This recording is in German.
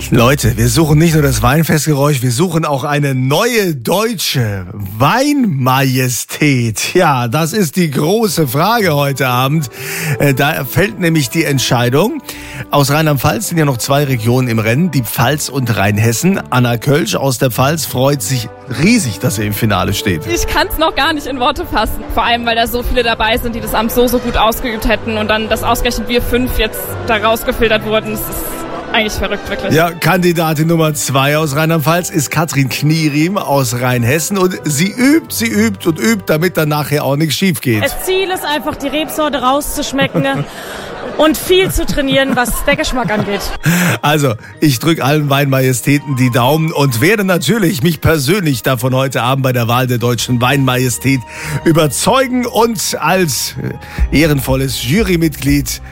Leute, wir suchen nicht nur das Weinfestgeräusch, wir suchen auch eine neue deutsche Weinmajestät. Ja, das ist die große Frage heute Abend. Da fällt nämlich die Entscheidung. Aus Rheinland-Pfalz sind ja noch 2 Regionen im Rennen, die Pfalz und Rheinhessen. Anna Kölsch aus der Pfalz freut sich riesig, dass er im Finale steht. Ich kann es noch gar nicht in Worte fassen. Vor allem, weil da so viele dabei sind, die das Amt so gut ausgeübt hätten und dann, dass ausgerechnet wir 5 jetzt da rausgefiltert wurden. Das ist eigentlich verrückt, wirklich. Ja, Kandidatin Nummer 2 aus Rheinland-Pfalz ist Katrin Knieriem aus Rheinhessen und sie übt und übt, damit dann nachher auch nichts schief geht. Das Ziel ist einfach, die Rebsorte rauszuschmecken und viel zu trainieren, was der Geschmack angeht. Also, ich drücke allen Weinmajestäten die Daumen und werde natürlich mich persönlich davon heute Abend bei der Wahl der deutschen Weinmajestät überzeugen und als ehrenvolles Jurymitglied